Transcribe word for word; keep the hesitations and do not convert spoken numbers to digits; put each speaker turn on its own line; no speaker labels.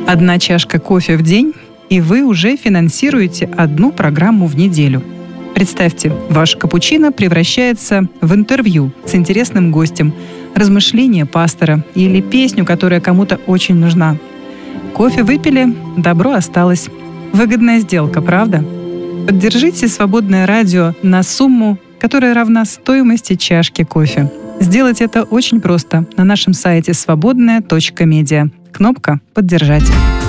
Одна чашка кофе в день, и вы уже финансируете одну программу в неделю. Представьте, ваш капучино превращается в интервью с интересным гостем, размышления пастора или песню, которая кому-то очень нужна. Кофе выпили, добро осталось. Выгодная сделка, правда? Поддержите «Свободное радио» на сумму, которая равна стоимости чашки кофе. Сделать это очень просто на нашем сайте свободная точка медиа. Кнопка «Поддержать».